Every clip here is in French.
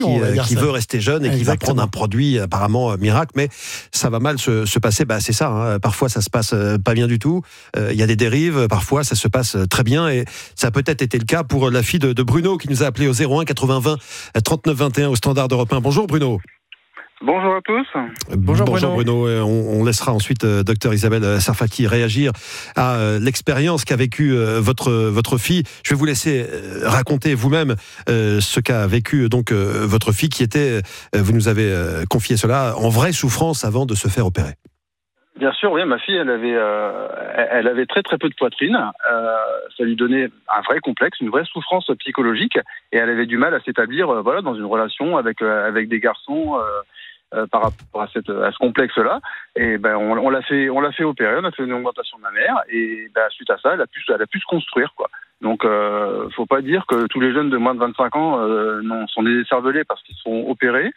qui veut rester jeune et qui va prendre un produit apparemment miracle, mais ça va mal se passer. C'est ça, hein. Parfois ça se passe pas bien du tout, il y a des dérives, parfois ça se passe très bien, et ça a peut-être été le cas pour la fille de Bruno qui nous a appelé au 01 80 20 39 21 au Standard Europe 1. Bonjour Bruno. Bonjour à tous. Bonjour Bruno. On laissera ensuite docteur Isabelle Sarfati réagir à l'expérience qu'a vécue votre fille. Je vais vous laisser raconter vous-même ce qu'a vécu donc votre fille, qui était, vous nous avez confié cela, en vraie souffrance avant de se faire opérer. Bien sûr, oui, ma fille, elle avait très très peu de poitrine. Ça lui donnait un vrai complexe, une vraie souffrance psychologique, et elle avait du mal à s'établir, dans une relation avec des garçons. Par rapport à ce complexe-là, et on l'a fait opérer, on a fait une augmentation de mammaire, et suite à ça, elle a pu se construire, quoi. Donc, faut pas dire que tous les jeunes de moins de 25 ans sont décervelés parce qu'ils sont opérés.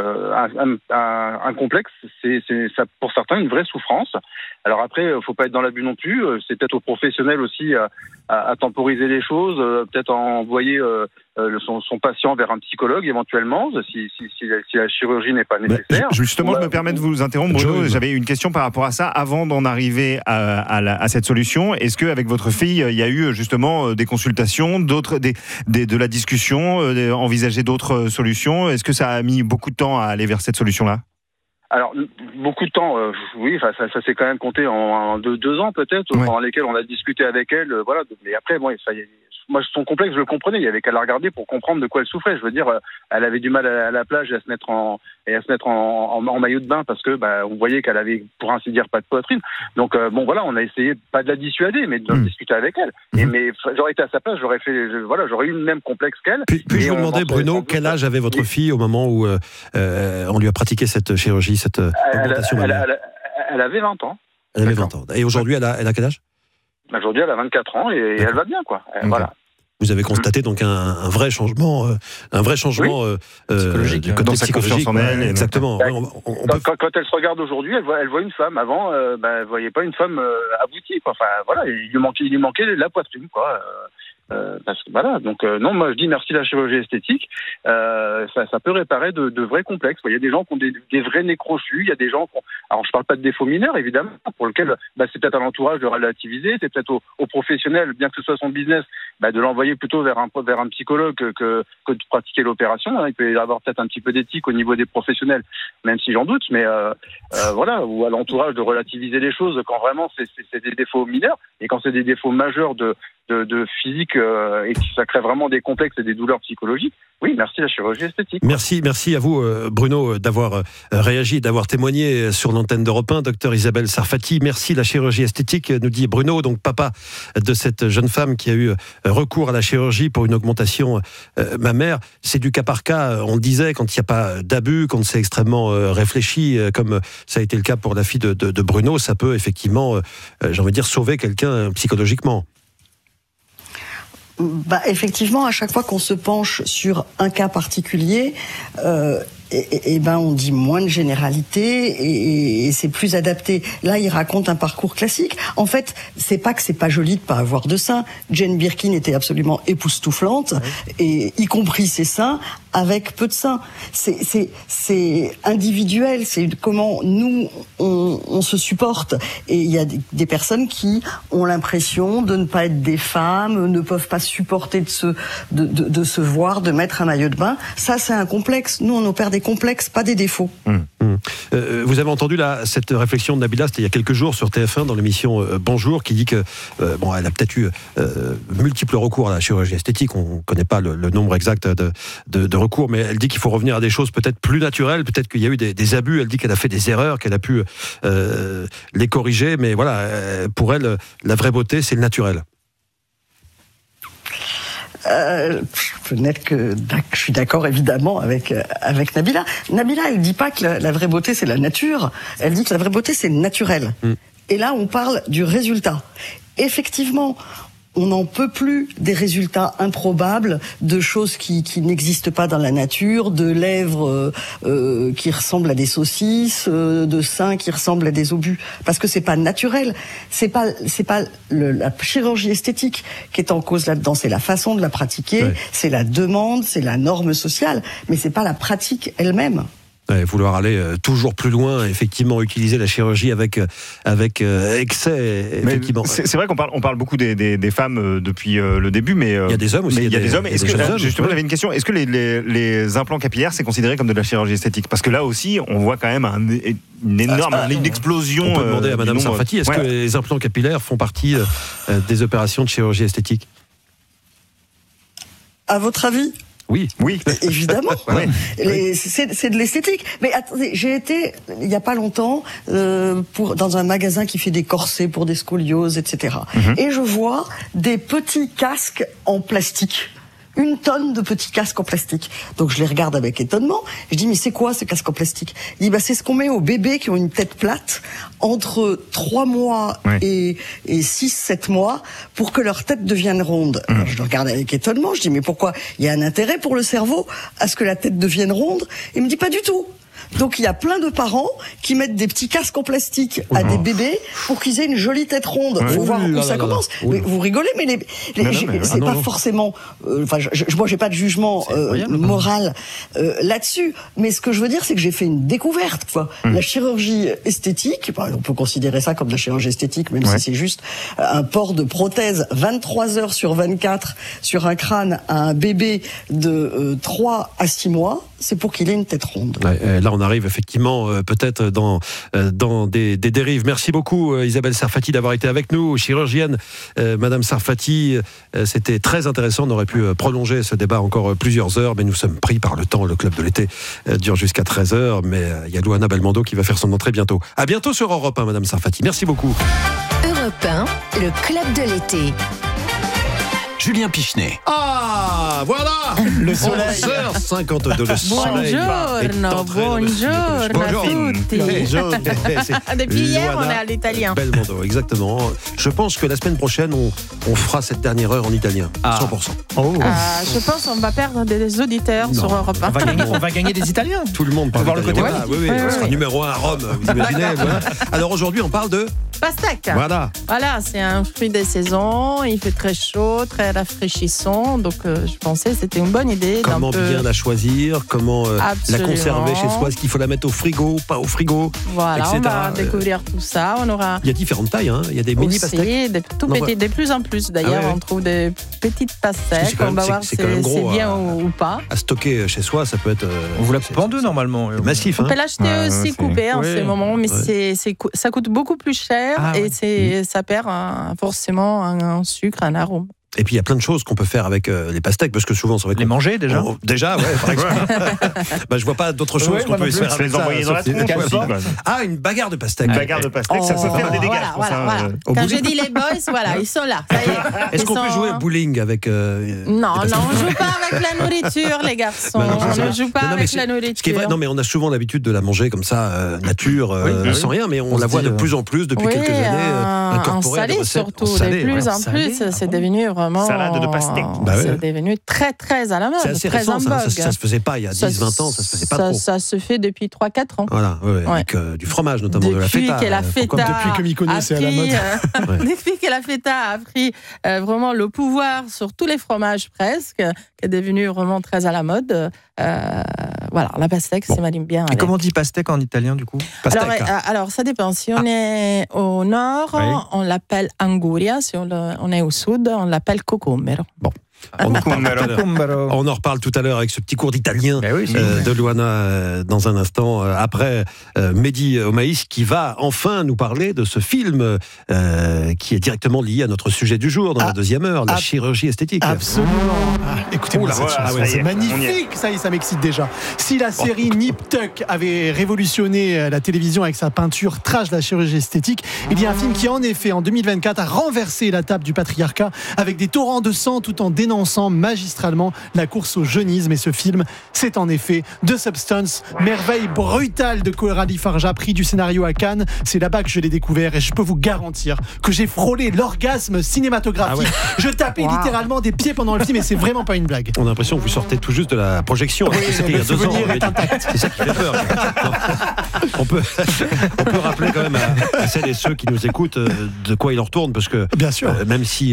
Un complexe, c'est ça, pour certains, une vraie souffrance. Alors après, faut pas être dans l'abus non plus. C'est peut-être aux professionnels aussi à temporiser les choses, peut-être à envoyer son patient vers un psychologue éventuellement, si la chirurgie n'est pas nécessaire. Justement, je me permets de vous interrompre, Bruno. J'avais une question par rapport à ça. Avant d'en arriver à cette solution, est-ce qu'avec votre fille, il y a eu justement des consultations, de la discussion, envisager d'autres solutions? Est-ce que ça a mis beaucoup de temps à aller vers cette solution-là? Alors, beaucoup de temps, oui, ça s'est quand même compté en 2 ans peut-être, pendant lesquels on a discuté avec elle, mais après, moi, son complexe, je le comprenais, il y avait qu'à la regarder pour comprendre de quoi elle souffrait. Je veux dire, elle avait du mal à la plage et à se mettre en maillot de bain parce que, on voyait qu'elle avait, pour ainsi dire, pas de poitrine. Donc, on a essayé, pas de la dissuader, mais de discuter avec elle. Mais j'aurais été à sa place, j'aurais eu le même complexe qu'elle. Puis-je vous demander, Bruno, quel âge avait votre fille au moment où on lui a pratiqué cette chirurgie, cette augmentation mammaire? Elle avait 20 ans. Elle avait 20 ans. Et aujourd'hui, elle a quel âge? Aujourd'hui, elle a 24 ans et elle va bien, quoi. Voilà. Vous avez constaté donc un vrai changement, psychologique, du côté psychologique en elle. Exactement. Quand elle se regarde aujourd'hui, elle voit une femme. Avant, elle voyait pas une femme aboutie, quoi. Enfin, voilà, il lui manquait la poitrine, quoi. Parce que donc non, moi je dis merci la chirurgie esthétique, ça peut réparer de vrais complexes. Il y a des gens qui ont des vrais nez crochus, il y a des gens qui ont, alors je parle pas de défauts mineurs évidemment, pour lequel c'est peut-être à l'entourage de relativiser, c'est peut-être aux professionnels, bien que ce soit son business, de l'envoyer plutôt vers un psychologue que de pratiquer l'opération. Il peut y avoir peut-être un petit peu d'éthique au niveau des professionnels, même si j'en doute, mais ou à l'entourage de relativiser les choses quand vraiment c'est des défauts mineurs, et quand c'est des défauts majeurs de physique et que ça crée vraiment des complexes et des douleurs psychologiques. Oui, merci la chirurgie esthétique. Merci à vous, Bruno, d'avoir réagi, d'avoir témoigné sur l'antenne d'Europe 1. Docteur Isabelle Sarfati, merci la chirurgie esthétique, nous dit Bruno, donc papa de cette jeune femme qui a eu recours à la chirurgie pour une augmentation mammaire. C'est du cas par cas, on le disait, quand il n'y a pas d'abus, quand c'est extrêmement réfléchi, comme ça a été le cas pour la fille de Bruno, ça peut effectivement, j'ai envie de dire, sauver quelqu'un psychologiquement. Effectivement, à chaque fois qu'on se penche sur un cas particulier, on dit moins de généralité et c'est plus adapté. Là, il raconte un parcours classique. En fait, c'est pas que c'est pas joli de pas avoir de seins. Jane Birkin était absolument époustouflante, et y compris ses seins, avec peu de seins. C'est individuel, c'est comment nous on se supporte. Et il y a des personnes qui ont l'impression de ne pas être des femmes, ne peuvent pas supporter de se voir, de mettre un maillot de bain. Ça, c'est un complexe. Nous, on opère des complexes, pas des défauts. Vous avez entendu cette réflexion de Nabila, c'était il y a quelques jours sur TF1 dans l'émission Bonjour, qui dit que elle a peut-être eu multiples recours à la chirurgie esthétique. On ne connaît pas le nombre exact de recours, mais elle dit qu'il faut revenir à des choses peut-être plus naturelles. Peut-être qu'il y a eu des abus. Elle dit qu'elle a fait des erreurs, qu'elle a pu les corriger, mais voilà, pour elle, la vraie beauté, c'est le naturel. Peut-être que je suis d'accord évidemment avec Nabila. Nabila, elle dit pas que la vraie beauté c'est la nature. Elle dit que la vraie beauté c'est le naturel. Et là, on parle du résultat. Effectivement, on n'en peut plus des résultats improbables de choses qui n'existent pas dans la nature, de lèvres qui ressemblent à des saucisses, de seins qui ressemblent à des obus, parce que c'est pas naturel. C'est pas la chirurgie esthétique qui est en cause là-dedans, c'est la façon de la pratiquer, c'est la demande, c'est la norme sociale, mais c'est pas la pratique elle-même. Vouloir aller toujours plus loin, effectivement, utiliser la chirurgie avec excès, effectivement. C'est vrai qu'on parle beaucoup des femmes depuis le début, mais il y a des hommes aussi. Il y a des hommes. Est-ce que justement, j'avais une question. Est-ce que les implants capillaires, c'est considéré comme de la chirurgie esthétique? Parce que là aussi, on voit quand même une explosion. On peut demander à Madame Sarfati, est-ce que les implants capillaires font partie des opérations de chirurgie esthétique? À votre avis? Oui. Évidemment. C'est de l'esthétique. Mais attendez, j'ai été, il n'y a pas longtemps, dans un magasin qui fait des corsets pour des scolioses, etc. Et je vois des petits casques en plastique. 1 tonne de petits casques en plastique. Donc je les regarde avec étonnement. Je dis, mais c'est quoi ce casque en plastique? Il dit, c'est ce qu'on met aux bébés qui ont une tête plate entre 3 mois et 6-7 mois pour que leur tête devienne ronde. Alors, je le regarde avec étonnement. Je dis, mais pourquoi? Il y a un intérêt pour le cerveau à ce que la tête devienne ronde? Il me dit, pas du tout. Donc il y a plein de parents qui mettent des petits casques en plastique à des bébés pour qu'ils aient une jolie tête ronde. Faut voir où ça commence. Mais vous rigolez, mais c'est pas forcément. Moi, j'ai pas de jugement moral là-dessus. Mais ce que je veux dire, c'est que j'ai fait une découverte. La chirurgie esthétique, on peut considérer ça comme de la chirurgie esthétique, même si c'est juste un port de prothèse 23 heures sur 24 sur un crâne à un bébé de 3 à 6 mois. C'est pour qu'il ait une tête ronde. Là, on arrive effectivement peut-être dans des dérives. Merci beaucoup Isabelle Sarfati d'avoir été avec nous, chirurgienne. Madame Sarfati, c'était très intéressant. On aurait pu prolonger ce débat encore plusieurs heures, mais nous sommes pris par le temps. Le club de l'été dure jusqu'à 13h, mais il y a Luana Belmondo qui va faire son entrée bientôt. À bientôt sur Europe 1, Madame Sarfati. Merci beaucoup. Europe 1, le club de l'été. Julien Pichenet. Ah, voilà. Le soleil. 11h52, le soleil. Bonjour à tutti. Depuis hier, on est à l'italien. Belmondo, exactement. Je pense que la semaine prochaine, on fera cette dernière heure en italien, 100%. Je pense qu'on va perdre des auditeurs sur Europe 1. On va gagner des Italiens. Tout le monde parle voir le côté Oui, on sera numéro 1 à Rome, vous imaginez. Voilà. Alors aujourd'hui, on parle de pastèque. Voilà, c'est un fruit des saisons. Il fait très chaud, très rafraîchissant. Donc, je pensais que c'était une bonne idée. Comment bien la choisir, comment la conserver chez soi. Est-ce qu'il faut la mettre au frigo, pas au frigo, voilà, etc. On va découvrir tout ça. Il y a différentes tailles. Il y a des mini pastèques. De plus en plus. D'ailleurs, on trouve des petites pastèques. On va voir si c'est bien ou pas. À stocker chez soi, ça peut être. On vous la coupe en deux normalement. Massif. On peut l'acheter aussi coupé en ce moment, mais ça coûte beaucoup plus cher. Et ça perd forcément un sucre, un arôme. Et puis il y a plein de choses qu'on peut faire avec les pastèques, parce que souvent c'est vrai que les manger déjà. Déjà, par exemple. Je vois pas d'autres choses qu'on peut essayer de faire. Les envoyer dans la tronche. Une bagarre de pastèques. Une bagarre de pastèques, ça fait des dégâts. Quand j'ai dit les boys, ils sont là. Ça y est. Est-ce qu'on peut jouer au bowling avec Non, on joue pas avec la nourriture, les garçons. On ne joue pas avec la nourriture. Ce qui est vrai, non, mais on a souvent l'habitude de la manger comme ça, nature, sans rien, mais on la voit de plus en plus depuis quelques années incorporée à des recettes. Surtout, de plus en plus, c'est devenu vraiment. Salade de pastèque. C'est devenu très très à la mode. C'est assez récent, ça se faisait pas il y a 10-20 ans, ça se faisait pas trop. Ça se fait depuis 3-4 ans. Voilà, avec du fromage notamment, de la feta. Depuis que Mykonos est à la mode. Depuis que la feta a pris vraiment le pouvoir sur tous les fromages presque, qui est devenu vraiment très à la mode. La pastèque, ça m'anime bien. Et comment on dit pastèque en italien du coup? Alors ça dépend. Si on est au nord, on l'appelle anguria. Si on est au sud, on l'appelle cocomero. Bon. On en reparle tout à l'heure avec ce petit cours d'italien de Luana dans un instant, après Mehdi Omaïs qui va enfin nous parler de ce film qui est directement lié à notre sujet du jour dans la deuxième heure, la chirurgie esthétique. Absolument. Écoutez-moi cette chanson, c'est magnifique, ça m'excite déjà. Si la série Nip Tuck avait révolutionné la télévision avec sa peinture trash de la chirurgie esthétique, il y a un film qui en effet en 2024 a renversé la table du patriarcat avec des torrents de sang tout en dénonçant dénonçant magistralement la course au jeunisme. Et ce film, c'est en effet The Substance, merveille brutale de Coralie Farja, prix du scénario à Cannes. C'est là-bas que je l'ai découvert et je peux vous garantir que j'ai frôlé l'orgasme cinématographique. Je tapais littéralement des pieds pendant le film et c'est vraiment pas une blague. On a l'impression que vous sortez tout juste de la projection. Oui, c'était il y a 2 ans. C'est ça qui fait peur. On peut rappeler quand même à celles et ceux qui nous écoutent de quoi il en retourne, parce que bien sûr. Même si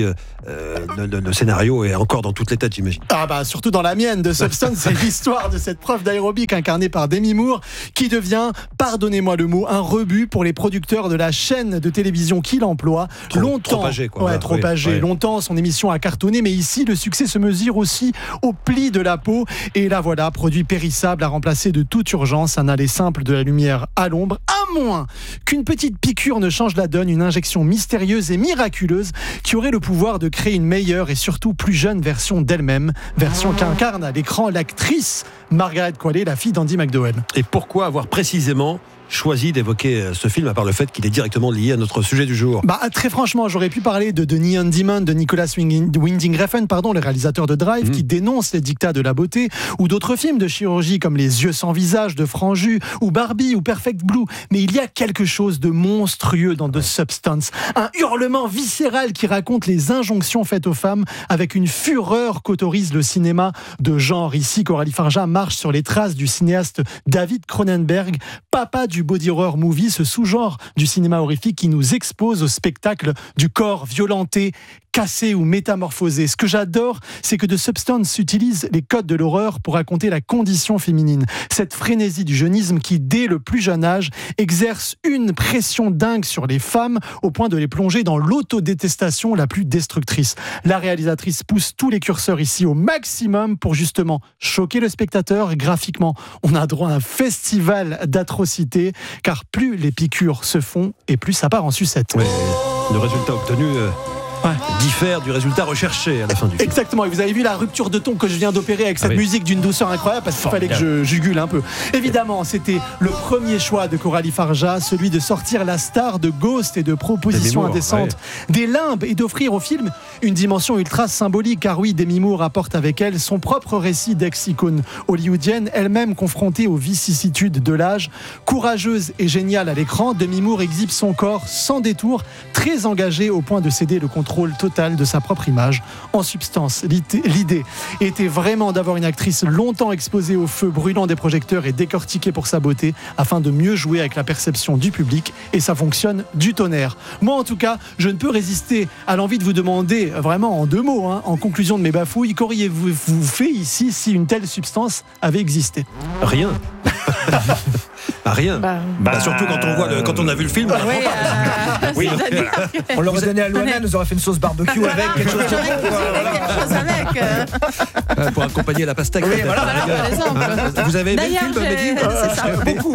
le scénario est encore dans toutes les têtes, j'imagine. Surtout dans la mienne. The Substance, c'est l'histoire de cette prof d'aérobic incarnée par Demi Moore qui devient, pardonnez-moi le mot, un rebut pour les producteurs de la chaîne de télévision qui l'emploie. Trop âgé, quoi. Trop âgé. Ouais. Longtemps, son émission a cartonné, mais ici, le succès se mesure aussi au pli de la peau. Et là, voilà, produit périssable à remplacer de toute urgence un aller simple de la lumière à l'ombre, à moins qu'une petite piqûre ne change la donne, une injection mystérieuse et miraculeuse qui aurait le pouvoir de créer une meilleure et surtout plus jeune version d'elle-même, version qu'incarne à l'écran l'actrice Margaret Qualley, la fille d'Andy McDowell. Et pourquoi avoir précisément choisi d'évoquer ce film, à part le fait qu'il est directement lié à notre sujet du jour? Très franchement, j'aurais pu parler de Neon Demon de Nicolas Winding Refn, le réalisateur de Drive, qui dénonce les dictats de la beauté, ou d'autres films de chirurgie comme Les yeux sans visage de Franju, ou Barbie, ou Perfect Blue. Mais il y a quelque chose de monstrueux dans The Substance, un hurlement viscéral qui raconte les injonctions faites aux femmes avec une fureur qu'autorise le cinéma de genre. Ici, Coralie Farja marche sur les traces du cinéaste David Cronenberg, papa du body horror movie, ce sous-genre du cinéma horrifique qui nous expose au spectacle du corps violenté, cassé ou métamorphosé. Ce que j'adore, c'est que The Substance utilise les codes de l'horreur pour raconter la condition féminine. Cette frénésie du jeunisme qui, dès le plus jeune âge, exerce une pression dingue sur les femmes au point de les plonger dans l'autodétestation la plus destructrice. La réalisatrice pousse tous les curseurs ici au maximum pour justement choquer le spectateur. Graphiquement, on a droit à un festival d'atrocités, car plus les piqûres se font et plus ça part en sucette. Ouais, le résultat obtenu diffère du résultat recherché à la fin du film. Exactement, et vous avez vu la rupture de ton que je viens d'opérer avec cette musique d'une douceur incroyable, parce qu'il fallait que je jugule un peu. Évidemment, c'était le premier choix de Coralie Farja, celui de sortir la star de Ghost et de Proposition indécente des limbes et d'offrir au film une dimension ultra symbolique, car oui, Demi Moore apporte avec elle son propre récit d'ex-icône hollywoodienne, elle-même confrontée aux vicissitudes de l'âge. Courageuse et géniale à l'écran, Demi Moore exhibe son corps sans détour, très engagée au point de céder le contrôle total de sa propre image. En substance, l'idée était vraiment d'avoir une actrice longtemps exposée au feu brûlant des projecteurs et décortiquée pour sa beauté afin de mieux jouer avec la perception du public, et ça fonctionne du tonnerre. Moi en tout cas, je ne peux résister à l'envie de vous demander, vraiment en 2 mots, en conclusion de mes bafouilles, qu'auriez-vous fait ici si une telle substance avait existé? Rien. Rien. Surtout quand on a vu le film. Oui, on l'aurait donné à Luana, elle nous aurait fait une sauce barbecue avec quelque chose avec. Pour accompagner la pastèque. Oui, par exemple. Vous avez aimé le film, Mehdi? C'est ça. Beaucoup.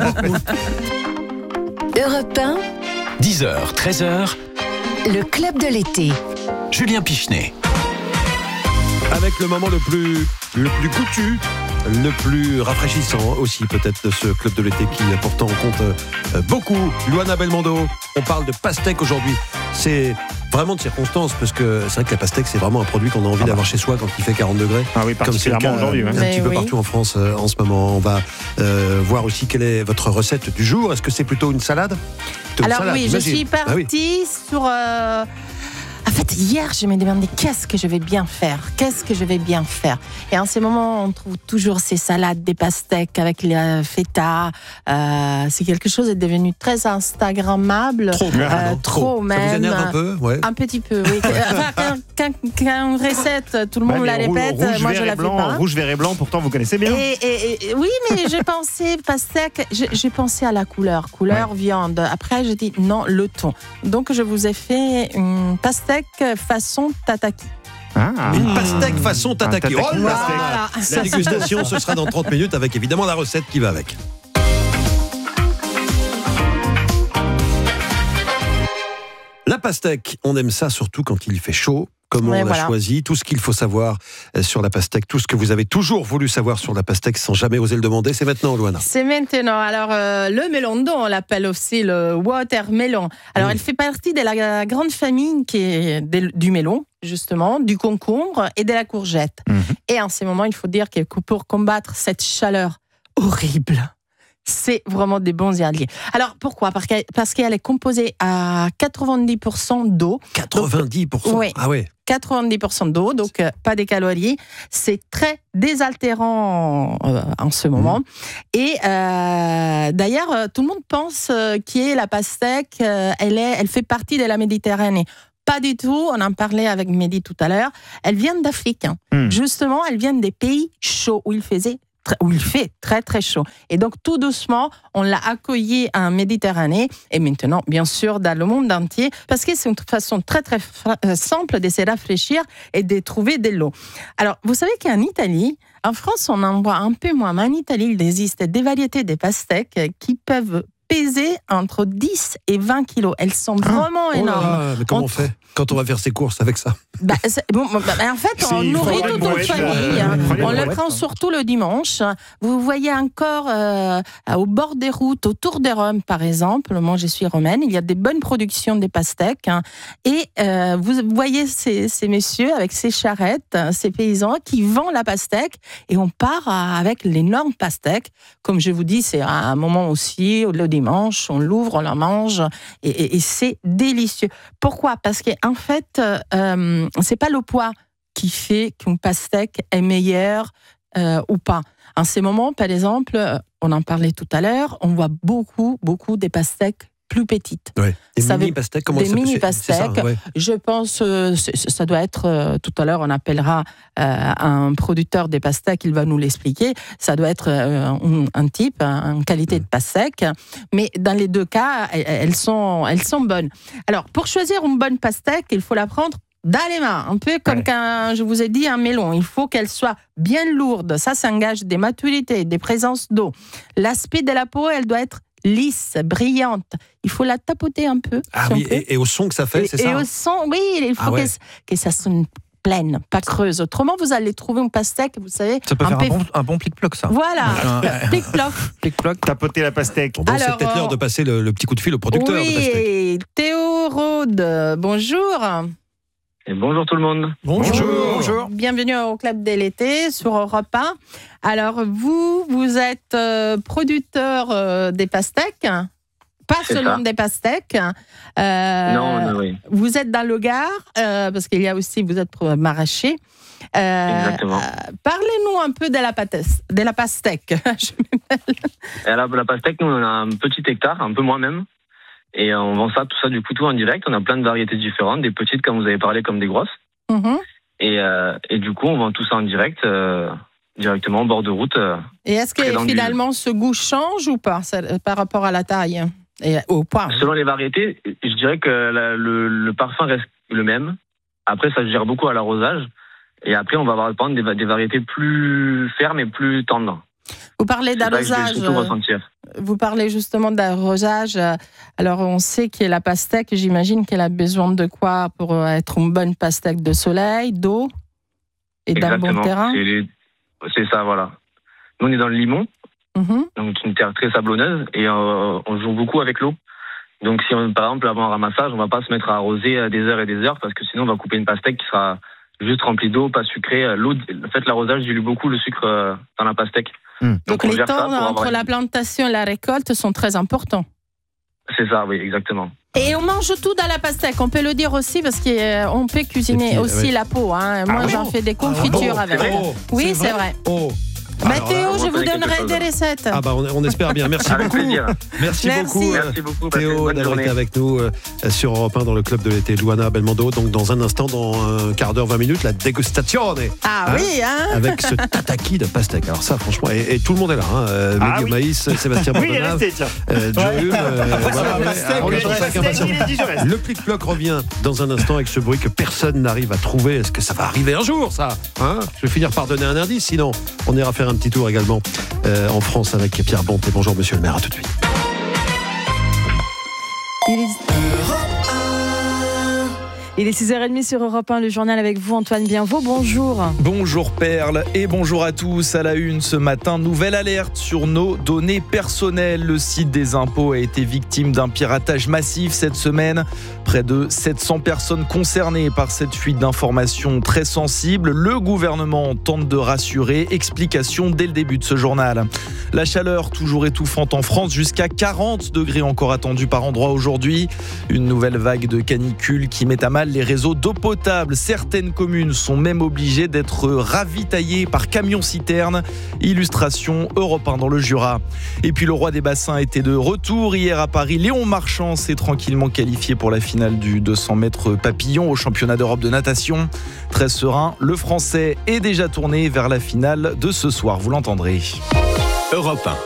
Europe 1, 10h, 13h, le club de l'été. Julien Pichenet. Avec le moment le plus goûtu, le plus rafraîchissant aussi peut-être de ce club de l'été qui pourtant compte beaucoup. Luana Belmondo, on parle de pastèque aujourd'hui. C'est vraiment de circonstance, parce que c'est vrai que la pastèque, c'est vraiment un produit qu'on a envie d'avoir chez soi quand il fait 40 degrés. Comme c'est le cas aujourd'hui. Un petit peu partout en France en ce moment. On va voir aussi quelle est votre recette du jour. Est-ce que c'est plutôt une salade? Je suis partie sur... En fait, hier, je me demandais qu'est-ce que je vais bien faire. Et en ce moment, on trouve toujours ces salades, des pastèques avec les feta. C'est quelque chose qui est devenu très instagrammable. Trop même. Ça vous énerve un peu? Un petit peu, oui. Quand une recette, tout le monde la répète, moi je la fais pas. Rouge, vert et blanc, pourtant vous connaissez bien. Oui, mais j'ai pensé pastèque, j'ai pensé à la couleur viande. Après, j'ai dit non, le thon. Donc, je vous ai fait une pastèque façon tataki. Une pastèque façon tataki. Oh là là. La dégustation, ce sera dans 30 minutes avec évidemment la recette qui va avec. La pastèque, on aime ça surtout quand il fait chaud, comment on l'a choisi, tout ce qu'il faut savoir sur la pastèque, tout ce que vous avez toujours voulu savoir sur la pastèque sans jamais oser le demander, c'est maintenant, Loana. C'est maintenant. Alors, le melon, on l'appelle aussi le watermelon. Alors, elle fait partie de la grande famille qui est du melon, justement, du concombre et de la courgette. Et en ce moment, il faut dire que pour combattre cette chaleur horrible, c'est vraiment des bons alliés. Alors, pourquoi ? Parce qu'elle est composée à 90% d'eau. 90% donc, oui. Ah ouais. 90% d'eau, donc pas des calories. C'est très désaltérant en ce moment. Et d'ailleurs, tout le monde pense que la pastèque, elle fait partie de la Méditerranée. Pas du tout, on en parlait avec Mehdi tout à l'heure. Elle vient d'Afrique. Justement, elle vient des pays chauds où il fait très très chaud. Et donc tout doucement, on l'a accueilli en Méditerranée et maintenant, bien sûr, dans le monde entier, parce que c'est une façon très très simple de se rafraîchir et de trouver de l'eau. Alors, vous savez qu'en Italie, en France, on en voit un peu moins, mais en Italie, il existe des variétés de pastèques qui peuvent peser entre 10 et 20 kilos. Elles sont vraiment énormes. Mais comment on fait quand on va faire ses courses avec ça? En fait, on nourrit toute notre famille. On le prend surtout le dimanche. Vous voyez encore au bord des routes, autour de Rome, par exemple. Moi, je suis romaine. Il y a des bonnes productions de pastèques. Et vous voyez ces messieurs avec ces charrettes, ces paysans qui vendent la pastèque. Et on part avec l'énorme pastèque. Comme je vous dis, c'est un moment aussi, le dimanche, on l'ouvre, on la mange. Et c'est délicieux. Pourquoi ? Parce que en fait, c'est pas le poids qui fait qu'une pastèque est meilleure ou pas. En ces moments, par exemple, on en parlait tout à l'heure, on voit beaucoup des pastèques plus petites. Ouais. Des mini-pastèques, comment ça s'appelle ? Des mini-pastèques. Ouais. Je pense, ça doit être, tout à l'heure, on appellera un producteur des pastèques, il va nous l'expliquer. Ça doit être un type, une qualité de pastèque. Mais dans les deux cas, elles sont bonnes. Alors, pour choisir une bonne pastèque, il faut la prendre dans les mains, un peu comme quand je vous ai dit un melon. Il faut qu'elle soit bien lourde. Ça engage des maturités, des présences d'eau. L'aspect de la peau, elle doit être lisse, brillante. Il faut la tapoter un peu. Ah oui, et au son que ça fait, c'est ça ? Et au son, oui, il faut que ça sonne pleine, pas creuse. Autrement, vous allez trouver une pastèque, vous savez. Ça peut faire un bon plic-ploc, ça. Voilà, plic-ploc. Tapoter la pastèque. Bon, c'est peut-être l'heure de passer le petit coup de fil au producteur de pastèque. Oui, Théo Rode, bonjour. Et bonjour tout le monde. Bonjour. Bienvenue au Club de l'été sur Europe 1. Alors vous êtes producteur des pastèques, pas seulement des pastèques. Non, oui. Vous êtes dans le Gard, parce qu'il y a aussi, vous êtes maraîcher. Exactement. Parlez-nous un peu de la pastèque. La pastèque, nous on a un petit hectare, un peu moins même. Et on vend tout ça du coup tout en direct. On a plein de variétés différentes, des petites comme vous avez parlé, comme des grosses. Et du coup, on vend tout ça en direct, directement au bord de route. Et est-ce que finalement ce goût change ou pas par rapport à la taille et au poids? Selon les variétés, je dirais que le parfum reste le même. Après, ça se gère beaucoup à l'arrosage. Et après, on va avoir des variétés plus fermes et plus tendres. Vous parlez d'arrosage. Vous parlez justement d'arrosage. Alors, on sait que la pastèque, j'imagine qu'elle a besoin de quoi pour être une bonne pastèque? De soleil, d'eau et d'un bon terrain. C'est ça, voilà. Nous, on est dans le Limon, donc une terre très sablonneuse, et on joue beaucoup avec l'eau. Donc, si par exemple, avant un ramassage, on ne va pas se mettre à arroser des heures et des heures, parce que sinon, on va couper une pastèque qui sera juste remplie d'eau, pas sucrée. L'eau, en fait, l'arrosage dilue beaucoup le sucre dans la pastèque. Donc les temps entre la plantation et la récolte sont très importants. C'est ça, oui, exactement. Et on mange tout dans la pastèque, on peut le dire aussi, parce qu'on peut cuisiner aussi la peau. Moi, j'en fais des confitures avec. Oui, c'est vrai. Théo, je vous donnerai des recettes. On espère bien. Merci beaucoup. Merci beaucoup, Théo, d'avoir été avec nous sur Europe 1 dans le Club de l'été. Loana Belmondo. Donc, dans un instant, dans un quart d'heure, 20 minutes, la dégustation. Avec ce tataki de pastèque. Alors, ça, franchement, et tout le monde est là. Médio Maïs, Sébastien Bordonave, Joe Hume. Le plic-ploc revient dans un instant avec ce bruit que personne n'arrive à trouver. Est-ce que ça va arriver un jour, ça? Je vais finir par donner un indice, sinon on ira faire un petit tour également en France avec Pierre Bonté. Bonjour monsieur le maire, à tout de suite. Il est 6h30 sur Europe 1, le journal avec vous, Antoine Bienvaux. Bonjour. Bonjour Perle et bonjour à tous. À la une ce matin, nouvelle alerte sur nos données personnelles. Le site des impôts a été victime d'un piratage massif cette semaine. Près de 700 personnes concernées par cette fuite d'informations très sensible. Le gouvernement tente de rassurer. Explication dès le début de ce journal. La chaleur toujours étouffante en France, jusqu'à 40 degrés encore attendus par endroit aujourd'hui. Une nouvelle vague de canicule qui met à mal les réseaux d'eau potable. Certaines communes sont même obligées d'être ravitaillées par camions-citernes. Illustration Europe 1 dans le Jura. Et puis le roi des bassins était de retour hier à Paris. Léon Marchand s'est tranquillement qualifié pour la finale du 200 mètres papillon au championnat d'Europe de natation. Très serein, le Français est déjà tourné vers la finale de ce soir. Vous l'entendrez. Europe 1.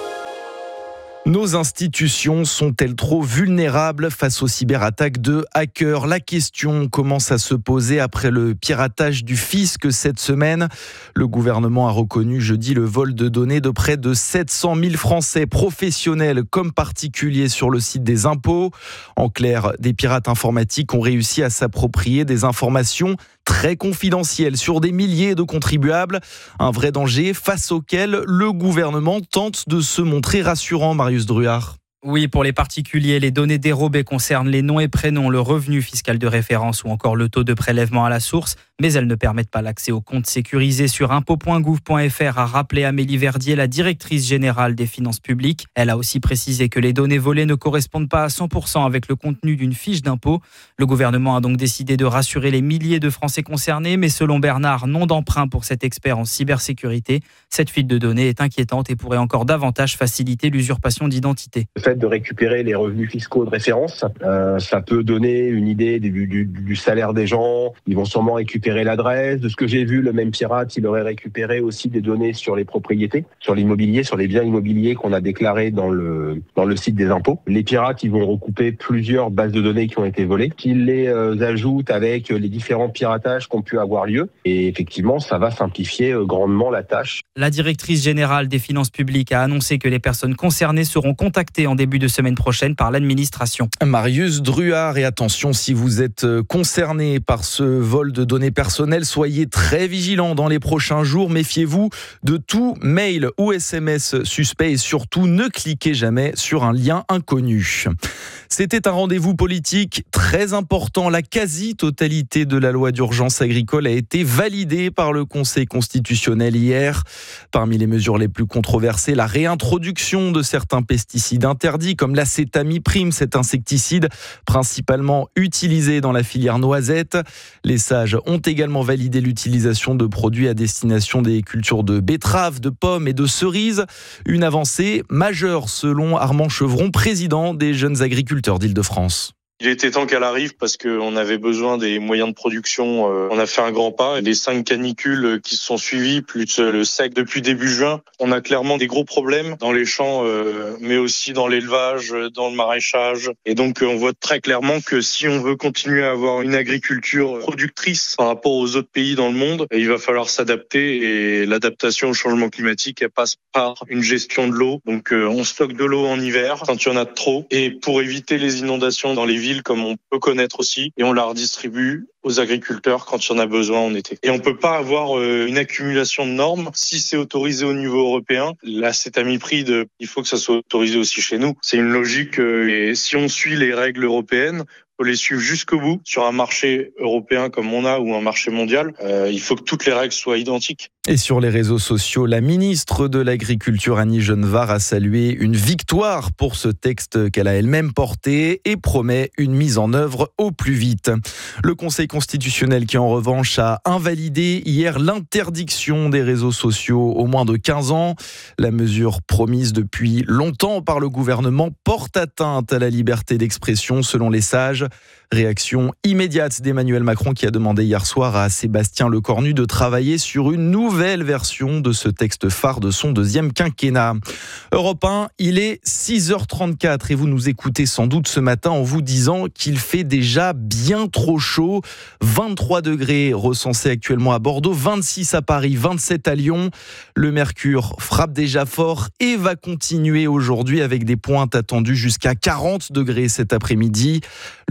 Nos institutions sont-elles trop vulnérables face aux cyberattaques de hackers ? La question commence à se poser après le piratage du fisc cette semaine. Le gouvernement a reconnu jeudi le vol de données de près de 700 000 Français professionnels comme particuliers sur le site des impôts. En clair, des pirates informatiques ont réussi à s'approprier des informations très confidentielles sur des milliers de contribuables. Un vrai danger face auquel le gouvernement tente de se montrer rassurant, Marius Druard. Oui, pour les particuliers, les données dérobées concernent les noms et prénoms, le revenu fiscal de référence ou encore le taux de prélèvement à la source, mais elles ne permettent pas l'accès aux comptes sécurisés sur impôts.gouv.fr, a rappelé Amélie Verdier, la directrice générale des finances publiques. Elle a aussi précisé que les données volées ne correspondent pas à 100% avec le contenu d'une fiche d'impôt. Le gouvernement a donc décidé de rassurer les milliers de Français concernés, mais selon Bernard, non d'emprunt pour cet expert en cybersécurité. Cette fuite de données est inquiétante et pourrait encore davantage faciliter l'usurpation d'identité. Le fait de récupérer les revenus fiscaux de référence, ça peut donner une idée du salaire des gens. Ils vont sûrement récupérer l'adresse. De ce que j'ai vu, le même pirate, il aurait récupéré aussi des données sur les propriétés, sur l'immobilier, sur les biens immobiliers qu'on a déclarés dans le site des impôts. Les pirates, ils vont recouper plusieurs bases de données qui ont été volées, qu'ils les ajoutent avec les différents piratages qui ont pu avoir lieu. Et effectivement, ça va simplifier grandement la tâche. La directrice générale des finances publiques a annoncé que les personnes concernées seront contactées en début de semaine prochaine par l'administration. Marius Druard, et attention, si vous êtes concerné par ce vol de données personnelles, soyez très vigilants dans les prochains jours. Méfiez-vous de tout mail ou SMS suspect et surtout ne cliquez jamais sur un lien inconnu. C'était un rendez-vous politique très important. La quasi-totalité de la loi d'urgence agricole a été validée par le Conseil constitutionnel hier. Parmi les mesures les plus controversées, la réintroduction de certains pesticides interdits comme l'acétamiprime, cet insecticide principalement utilisé dans la filière noisette. Les sages ont également validé l'utilisation de produits à destination des cultures de betteraves, de pommes et de cerises. Une avancée majeure selon Armand Chevron, président des jeunes agriculteurs d'Île-de-France. Il était temps qu'elle arrive parce qu'on avait besoin des moyens de production. On a fait un grand pas. Les 5 canicules qui se sont suivies, plus le sec depuis début juin, on a clairement des gros problèmes dans les champs, mais aussi dans l'élevage, dans le maraîchage. Et donc on voit très clairement que si on veut continuer à avoir une agriculture productrice par rapport aux autres pays dans le monde, il va falloir s'adapter. Et l'adaptation au changement climatique, elle passe par une gestion de l'eau. Donc on stocke de l'eau en hiver quand il y en a trop. Et pour éviter les inondations dans les villes, comme on peut connaître aussi, et on la redistribue aux agriculteurs quand il y en a besoin en été. Et on peut pas avoir une accumulation de normes si c'est autorisé au niveau européen. L'acétamipride, il faut que ça soit autorisé aussi chez nous. C'est une logique et si on suit les règles européennes, faut les suivre jusqu'au bout. Sur un marché européen comme on a ou un marché mondial, il faut que toutes les règles soient identiques. Et sur les réseaux sociaux, la ministre de l'Agriculture Annie Genevard a salué une victoire pour ce texte qu'elle a elle-même porté et promet une mise en œuvre au plus vite. Le Conseil constitutionnel qui en revanche a invalidé hier l'interdiction des réseaux sociaux aux moins de 15 ans. La mesure promise depuis longtemps par le gouvernement porte atteinte à la liberté d'expression selon les sages. Réaction immédiate d'Emmanuel Macron qui a demandé hier soir à Sébastien Lecornu de travailler sur une nouvelle version de ce texte phare de son deuxième quinquennat. Europe 1, il est 6h34 et vous nous écoutez sans doute ce matin en vous disant qu'il fait déjà bien trop chaud. 23 degrés recensés actuellement à Bordeaux, 26 à Paris, 27 à Lyon. Le mercure frappe déjà fort et va continuer aujourd'hui avec des pointes attendues jusqu'à 40 degrés cet après-midi. Le calvaire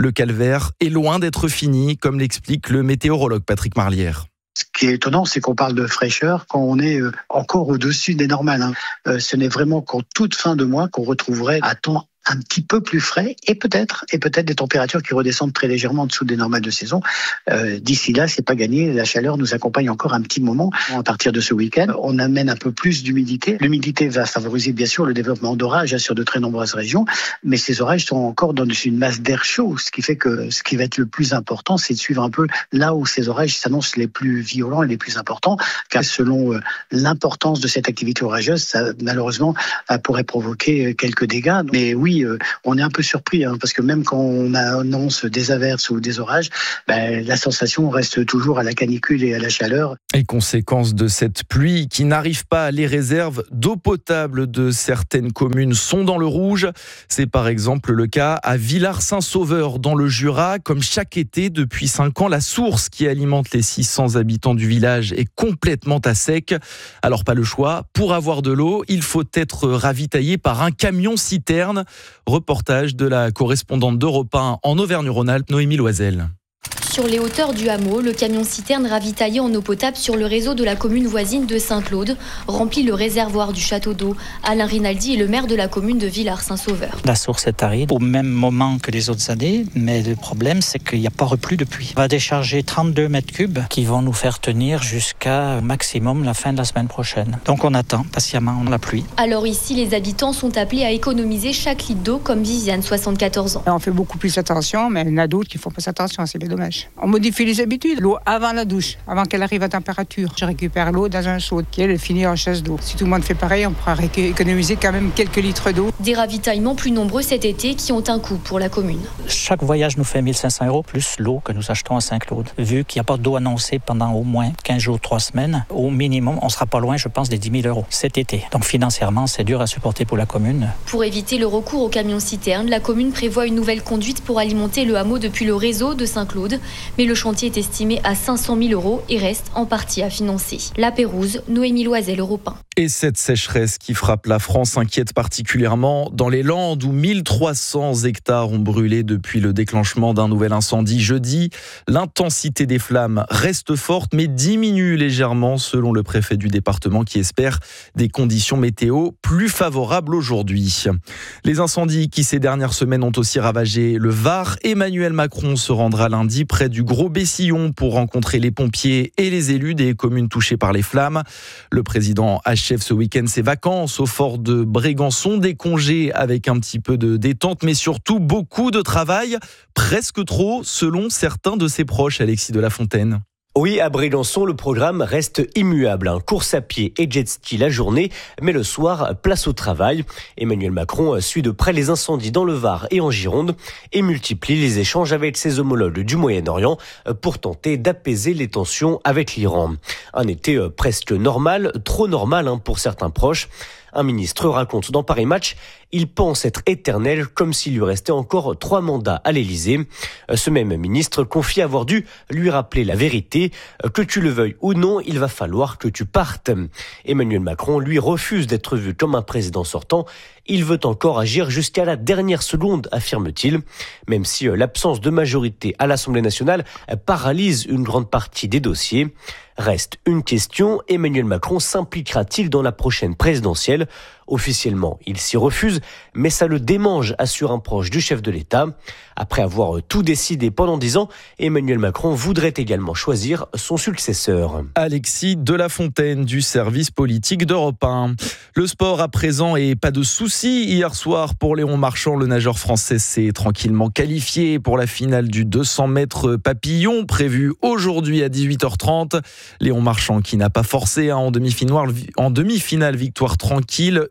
sévère est loin d'être finie, comme l'explique le météorologue Patrick Marlière. Ce qui est étonnant, c'est qu'on parle de fraîcheur quand on est encore au-dessus des normales. Ce n'est vraiment qu'en toute fin de mois qu'on retrouverait à temps un petit peu plus frais et peut-être des températures qui redescendent très légèrement en dessous des normales de saison. D'ici là, c'est pas gagné. La chaleur nous accompagne encore un petit moment. À partir de ce week-end, on amène un peu plus d'humidité. L'humidité va favoriser bien sûr le développement d'orages sur de très nombreuses régions, mais ces orages sont encore dans une masse d'air chaud, ce qui fait que ce qui va être le plus important, c'est de suivre un peu là où ces orages s'annoncent les plus violents et les plus importants, car selon l'importance de cette activité orageuse, ça malheureusement pourrait provoquer quelques dégâts. Mais oui, on est un peu surpris, parce que même quand on annonce des averses ou des orages, la sensation reste toujours à la canicule et à la chaleur. Et conséquence de cette pluie qui n'arrive pas, les réserves d'eau potable de certaines communes sont dans le rouge. C'est par exemple le cas à Villars-Saint-Sauveur dans le Jura. Comme chaque été depuis 5 ans, la source qui alimente les 600 habitants du village est complètement à sec. Alors pas le choix, pour avoir de l'eau, il faut être ravitaillé par un camion-citerne. Reportage de la correspondante d'Europe 1 en Auvergne-Rhône-Alpes, Noémie Loisel. Sur les hauteurs du hameau, le camion-citerne ravitaillé en eau potable sur le réseau de la commune voisine de Saint-Claude remplit le réservoir du château d'eau. Alain Rinaldi est le maire de la commune de Villars-Saint-Sauveur. La source est aride au même moment que les autres années, mais le problème c'est qu'il n'y a pas replu de pluie. On va décharger 32 mètres cubes qui vont nous faire tenir jusqu'à maximum la fin de la semaine prochaine. Donc on attend patiemment la pluie. Alors ici, les habitants sont appelés à économiser chaque litre d'eau comme Viviane, 74 ans. On fait beaucoup plus attention, mais il y en a d'autres qui ne font pas attention, c'est bien dommage. On modifie les habitudes. L'eau avant la douche, avant qu'elle arrive à température. Je récupère l'eau dans un seau qui elle finit en chasse d'eau. Si tout le monde fait pareil, on pourra économiser quand même quelques litres d'eau. Des ravitaillements plus nombreux cet été qui ont un coût pour la commune. Chaque voyage nous fait 1 500 € plus l'eau que nous achetons à Saint-Claude. Vu qu'il n'y a pas d'eau annoncée pendant au moins 15 jours, 3 semaines, au minimum, on ne sera pas loin, je pense, des 10 000 € cet été. Donc financièrement, c'est dur à supporter pour la commune. Pour éviter le recours aux camions-citernes, la commune prévoit une nouvelle conduite pour alimenter le hameau depuis le réseau de Saint-Claude. Mais le chantier est estimé à 500 000 € et reste en partie à financer. La Pérouse, Noémie Loisel, Europe 1. Et cette sécheresse qui frappe la France inquiète particulièrement dans les Landes où 1300 hectares ont brûlé depuis le déclenchement d'un nouvel incendie jeudi. L'intensité des flammes reste forte mais diminue légèrement selon le préfet du département qui espère des conditions météo plus favorables aujourd'hui. Les incendies qui ces dernières semaines ont aussi ravagé le Var. Emmanuel Macron se rendra lundi près du Gros-Bessillon pour rencontrer les pompiers et les élus des communes touchées par les flammes. Le président achève ce week-end ses vacances au fort de Brégançon, des congés avec un petit peu de détente, mais surtout beaucoup de travail, presque trop selon certains de ses proches, Alexis de la Fontaine. Oui, à Brégançon, le programme reste immuable. Course à pied et jet ski la journée, mais le soir, place au travail. Emmanuel Macron suit de près les incendies dans le Var et en Gironde et multiplie les échanges avec ses homologues du Moyen-Orient pour tenter d'apaiser les tensions avec l'Iran. Un été presque normal, trop normal pour certains proches. Un ministre raconte dans Paris Match, il pense être éternel comme s'il lui restait encore 3 mandats à l'Élysée. Ce même ministre confie avoir dû lui rappeler la vérité, que tu le veuilles ou non, il va falloir que tu partes. Emmanuel Macron, lui, refuse d'être vu comme un président sortant. Il veut encore agir jusqu'à la dernière seconde, affirme-t-il. Même si l'absence de majorité à l'Assemblée nationale paralyse une grande partie des dossiers. Reste une question, Emmanuel Macron s'impliquera-t-il dans la prochaine présidentielle ? Officiellement, il s'y refuse, mais ça le démange, assure un proche du chef de l'État. Après avoir tout décidé pendant 10 ans, Emmanuel Macron voudrait également choisir son successeur. Alexis de la Fontaine du service politique d'Europe 1. Le sport à présent et pas de soucis. Hier soir, pour Léon Marchand, le nageur français s'est tranquillement qualifié pour la finale du 200 mètres papillon, prévue aujourd'hui à 18h30. Léon Marchand qui n'a pas forcé en demi-finale, victoire tranquille.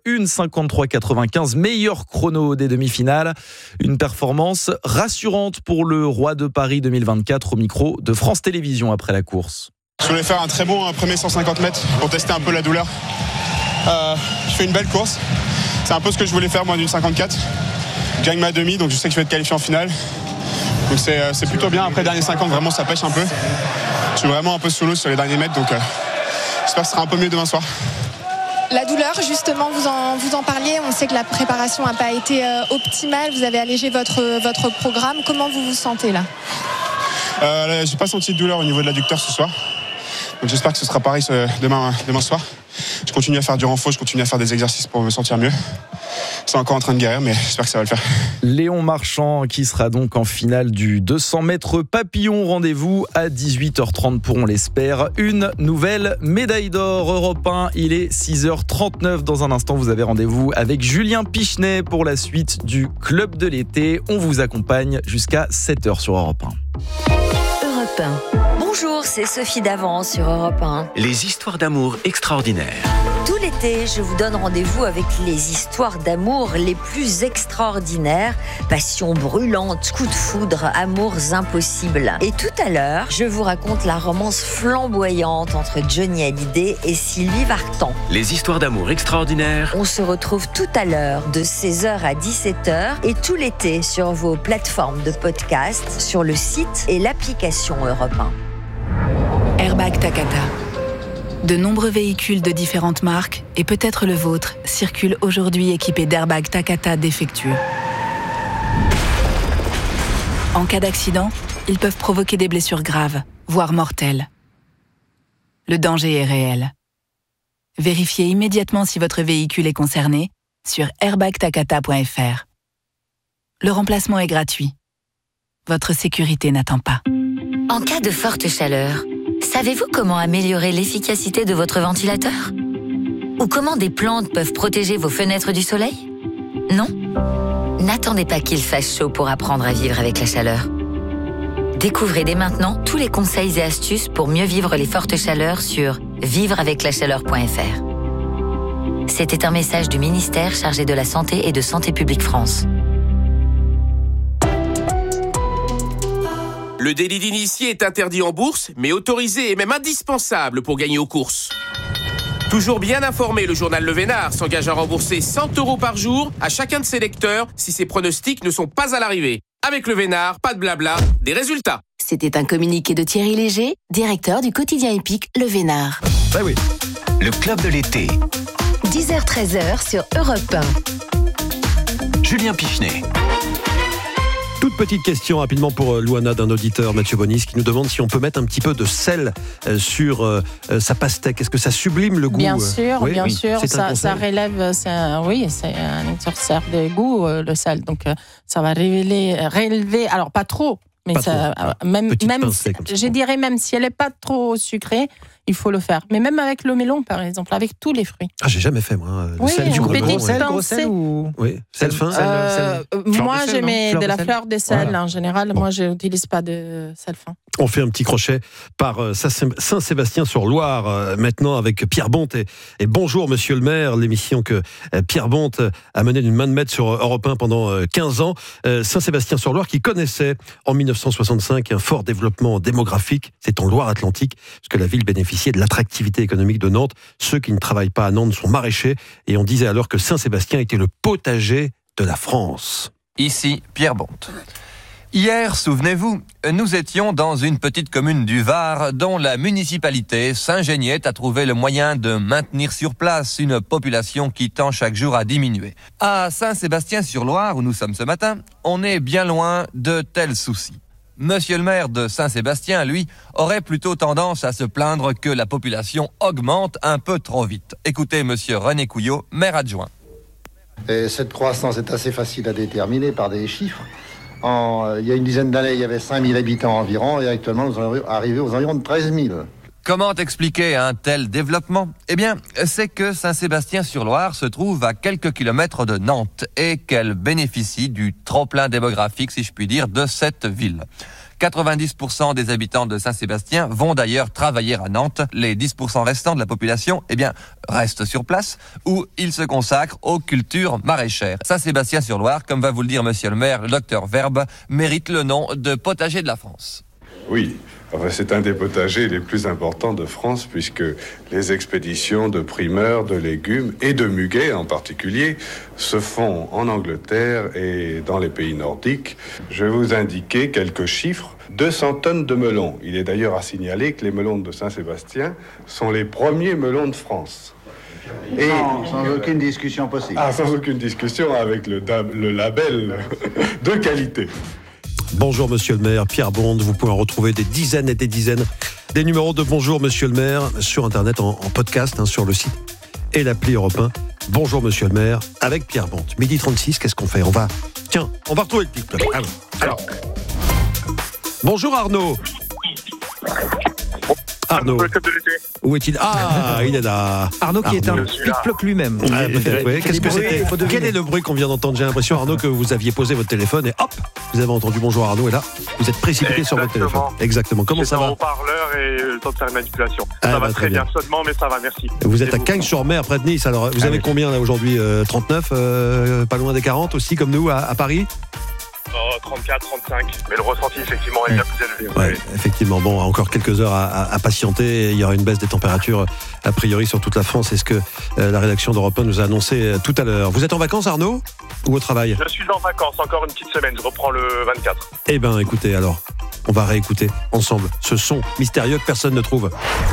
1,53,95, meilleur chrono des demi-finales. Une performance rassurante pour le roi de Paris 2024 au micro de France Télévisions après la course. Je voulais faire un très bon premier 150 mètres pour tester un peu la douleur. Je fais une belle course. C'est un peu ce que je voulais faire moi d'une 54. Je gagne ma demi, donc je sais que je vais être qualifié en finale. Donc c'est plutôt bien. Après, dernier 50, vraiment ça pêche un peu. Je suis vraiment un peu sous l'eau sur les derniers mètres, donc j'espère que ce sera un peu mieux demain soir. La douleur, justement, vous en parliez. On sait que la préparation n'a pas été optimale. Vous avez allégé votre programme. Comment vous vous sentez là ? J'ai pas senti de douleur au niveau de l'adducteur ce soir. Donc j'espère que ce sera pareil demain soir. Je continue à faire du renfort, je continue à faire des exercices pour me sentir mieux. C'est encore en train de guérir, mais j'espère que ça va le faire. Léon Marchand qui sera donc en finale du 200 mètres papillon. Rendez-vous à 18h30 pour, on l'espère, une nouvelle médaille d'or. Europe 1, il est 6h39. Dans un instant, vous avez rendez-vous avec Julien Pichenet pour la suite du Club de l'été. On vous accompagne jusqu'à 7h sur Europe 1. Europe 1. Bonjour, c'est Sophie Davant sur Europe 1. Les histoires d'amour extraordinaires. Tout l'été, je vous donne rendez-vous avec les histoires d'amour les plus extraordinaires. Passion brûlante, coups de foudre, amours impossibles. Et tout à l'heure, je vous raconte la romance flamboyante entre Johnny Hallyday et Sylvie Vartan. Les histoires d'amour extraordinaires. On se retrouve tout à l'heure de 16h à 17h et tout l'été sur vos plateformes de podcast, sur le site et l'application Europe 1. Airbag Takata. De nombreux véhicules de différentes marques, et peut-être le vôtre, circulent aujourd'hui équipés d'airbags Takata défectueux. En cas d'accident, ils peuvent provoquer des blessures graves, voire mortelles. Le danger est réel. Vérifiez immédiatement si votre véhicule est concerné sur airbagtakata.fr. Le remplacement est gratuit. Votre sécurité n'attend pas. En cas de forte chaleur, savez-vous comment améliorer l'efficacité de votre ventilateur ? Ou comment des plantes peuvent protéger vos fenêtres du soleil ? Non ? N'attendez pas qu'il fasse chaud pour apprendre à vivre avec la chaleur. Découvrez dès maintenant tous les conseils et astuces pour mieux vivre les fortes chaleurs sur vivreaveclachaleur.fr. C'était un message du ministère chargé de la Santé et de Santé publique France. Le délit d'initié est interdit en bourse, mais autorisé et même indispensable pour gagner aux courses. Toujours bien informé, le journal Le Vénard s'engage à rembourser 100 € par jour à chacun de ses lecteurs si ses pronostics ne sont pas à l'arrivée. Avec Le Vénard, pas de blabla, des résultats. C'était un communiqué de Thierry Léger, directeur du quotidien épique Le Vénard. Bah oui. Le Club de l'été. 10h-13h sur Europe 1. Julien Pichenet. Toute petite question rapidement pour Louana d'un auditeur, Mathieu Bonis, qui nous demande si on peut mettre un petit peu de sel sur sa pastèque. Est-ce que ça sublime le goût ? Bien sûr, oui, bien oui. sûr. Ça relève, c'est un exorceur de goût, le sel. Donc, ça va relever, alors pas trop, mais pas ça, trop. même Pincée, je dirais même si elle n'est pas trop sucrée, il faut le faire. Mais même avec le melon, par exemple, avec tous les fruits. Ah, j'ai jamais fait, moi. Le oui, sel du une gros petite sel, pincée. gros sel ou... Oui, sel fin. Moi, je mets de la fleur de sel. Voilà. En général, moi, je n'utilise pas de sel fin. On fait un petit crochet par Saint-Sébastien-sur-Loire, maintenant avec Pierre Bonte. Et bonjour, monsieur le maire, l'émission que Pierre Bonte a menée d'une main de maître sur Europe 1 pendant 15 ans. Saint-Sébastien-sur-Loire qui connaissait en 1965 un fort développement démographique. C'est en Loire-Atlantique, parce que la ville bénéficiait de l'attractivité économique de Nantes. Ceux qui ne travaillent pas à Nantes sont maraîchers. Et on disait alors que Saint-Sébastien était le potager de la France. Ici, Pierre Bonte. Hier, souvenez-vous, nous étions dans une petite commune du Var dont la municipalité s'ingéniait à trouver le moyen de maintenir sur place une population qui tend chaque jour à diminuer. À Saint-Sébastien-sur-Loire, où nous sommes ce matin, on est bien loin de tels soucis. Monsieur le maire de Saint-Sébastien, lui, aurait plutôt tendance à se plaindre que la population augmente un peu trop vite. Écoutez monsieur René Couillot, maire adjoint. Et cette croissance est assez facile à déterminer par des chiffres. Il y a une dizaine d'années, il y avait 5000 habitants environ, et actuellement, nous sommes arrivés aux environs de 13 000. Comment expliquer un tel développement ? Eh bien, c'est que Saint-Sébastien-sur-Loire se trouve à quelques kilomètres de Nantes et qu'elle bénéficie du trop-plein démographique, si je puis dire, de cette ville. 90% des habitants de Saint-Sébastien vont d'ailleurs travailler à Nantes. Les 10% restants de la population, eh bien, restent sur place où ils se consacrent aux cultures maraîchères. Saint-Sébastien-sur-Loire, comme va vous le dire monsieur le maire, le docteur Verbe, mérite le nom de potager de la France. Oui, enfin, c'est un des potagers les plus importants de France puisque les expéditions de primeurs, de légumes et de muguet en particulier se font en Angleterre et dans les pays nordiques. Je vais vous indiquer quelques chiffres. 200 tonnes de melons. Il est d'ailleurs à signaler que les melons de Saint-Sébastien sont les premiers melons de France. Et sans aucune discussion possible. Ah, sans aucune discussion avec le label de qualité. Bonjour Monsieur le maire, Pierre Bonde. Vous pouvez en retrouver des dizaines et des dizaines des numéros de Bonjour Monsieur le maire sur Internet en podcast, sur le site et l'appli Europe 1. Bonjour Monsieur le maire avec Pierre Bonde. 12h36, qu'est-ce qu'on fait ? On va retrouver le clip. Alors. Bonjour Arnaud. Arnaud. Où est-il ? Ah, il est là. Arnaud qui est un pic-ploc lui-même. Qu'est-ce que c'était ? Quel est le bruit qu'on vient d'entendre ? J'ai l'impression, Arnaud, que vous aviez posé votre téléphone et hop, vous avez entendu bonjour Arnaud et là, vous êtes précipité sur votre téléphone. Exactement. Comment ça va ? J'étais en haut-parleur et le temps de faire une manipulation. Ça va très bien, seulement, mais ça va, merci. Vous êtes à Cagnes-sur-Mer, près de Nice. Alors, vous avez combien là aujourd'hui ? 39, pas loin des 40 aussi, comme nous, à Paris ? 34, 35, mais le ressenti effectivement est bien plus élevé. Ouais, effectivement. Bon, encore quelques heures à patienter. Il y aura une baisse des températures a priori sur toute la France. C'est ce que la rédaction d'Europe 1 nous a annoncé tout à l'heure. Vous êtes en vacances, Arnaud, ou au travail ? Je suis en vacances, encore une petite semaine. Je reprends le 24. Eh bien, écoutez, alors, on va réécouter ensemble ce son mystérieux que personne ne trouve.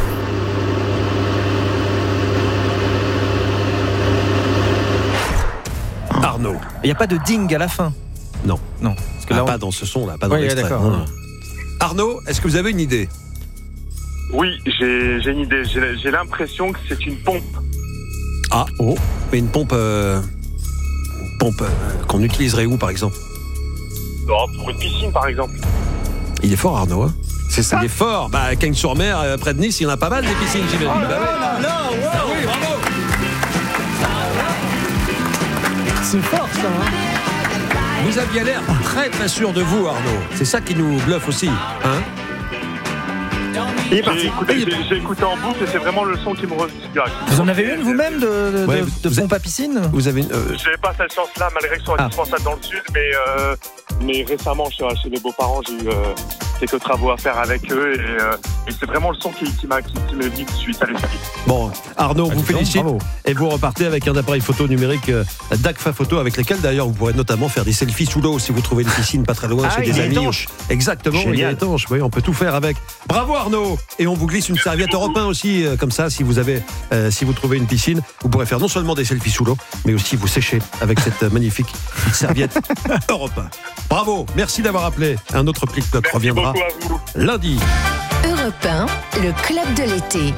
Arnaud. Il n'y a pas de ding à la fin ? Non. Parce que là, pas dans ce son-là, pas dans l'extrait. D'accord. Non. Arnaud, est-ce que vous avez une idée ? Oui, j'ai une idée. J'ai l'impression que c'est une pompe. Ah, mais une pompe, qu'on utiliserait où, par exemple ? Pour une piscine, par exemple. Il est fort, Arnaud, hein ? C'est ça. Il est fort. Bah, Cagnes-sur-Mer, près de Nice, il y en a pas mal des piscines, j'imagine. Oui, bravo. C'est fort, ça, hein ? Vous aviez l'air très très sûr de vous, Arnaud. C'est ça qui nous bluffe aussi, hein ? J'ai écouté en boucle et c'est vraiment le son qui me revient. Vous en avez une vous-même de pompe à piscine ? Vous avez une. Je n'avais pas cette chance-là, malgré que ce soit indispensable dans le sud, mais récemment, chez mes beaux-parents, j'ai eu quelques travaux à faire avec eux et c'est vraiment le son qui me dit tout de suite à l'esprit. Bon, Arnaud, vous félicite et vous repartez avec un appareil photo numérique d'Agfa Photo avec lequel d'ailleurs vous pourrez notamment faire des selfies sous l'eau si vous trouvez une piscine pas très loin chez des amis. Étanche. Exactement, il est étanche. Oui, on peut tout faire avec. Bravo Arnaud. Et on vous glisse une serviette Europe 1 aussi, comme ça, si vous trouvez une piscine, vous pourrez faire non seulement des selfies sous l'eau, mais aussi vous sécher avec cette magnifique serviette Europe 1. Bravo, merci d'avoir appelé. Un autre clic-cloc reviendra lundi. Europe 1, le club de l'été.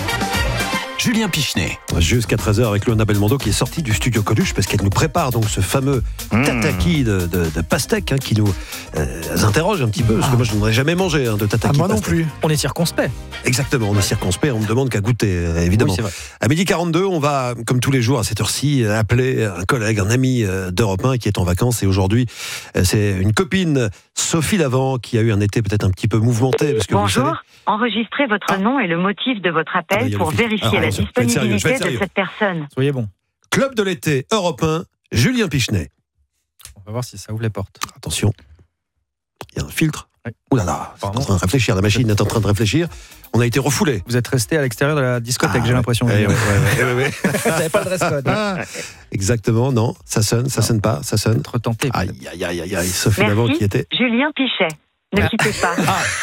Julien Pichenet. Jusqu'à 13h avec Luana Belmondo qui est sortie du studio Coluche parce qu'elle nous prépare donc ce fameux tataki de pastèque qui nous interroge un petit peu parce que moi je n'aurais jamais mangé de tataki. Moi non plus. On est circonspect. Exactement, on est circonspect, on ne demande qu'à goûter évidemment. Oui, à 12h42, on va comme tous les jours à cette heure-ci appeler un collègue, un ami d'Europe 1 qui est en vacances et aujourd'hui c'est une copine, Sophie Lavant, qui a eu un été peut-être un petit peu mouvementé parce que bonjour, vous savez... enregistrez votre nom et le motif de votre appel pour vérifier la disponibilité de cette personne. Soyez bon. Club de l'été, Europe 1, Julien Pichenet. On va voir si ça ouvre les portes. Attention, il y a un filtre. Oui. Ouh là là, c'est en train de réfléchir, la machine est en train de réfléchir. On a été refoulé. Vous êtes resté à l'extérieur de la discothèque, j'ai l'impression. Ouais. Vous n'avez pas le dress code. Exactement, non, ça sonne pas, ça sonne. Être tenté. Aïe, Sophie Lavant qui était... Julien Pichet. Ne quittez pas.